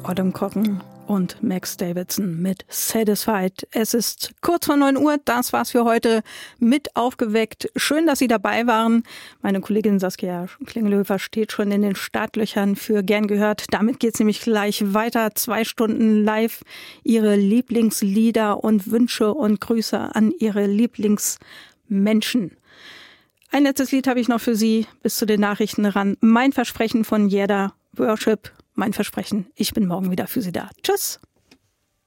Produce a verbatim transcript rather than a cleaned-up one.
Adam Cotton und Max Davidson mit Satisfied. Es ist kurz vor neun Uhr, das war's für heute mit Aufgeweckt. Schön, dass Sie dabei waren. Meine Kollegin Saskia Klingelhöfer steht schon in den Startlöchern für Gern gehört. Damit geht's nämlich gleich weiter. Zwei Stunden live. Ihre Lieblingslieder und Wünsche und Grüße an Ihre Lieblingsmenschen. Ein letztes Lied habe ich noch für Sie bis zu den Nachrichten ran. Mein Versprechen von Jedda Worship. Mein Versprechen, ich bin morgen wieder für Sie da. Tschüss.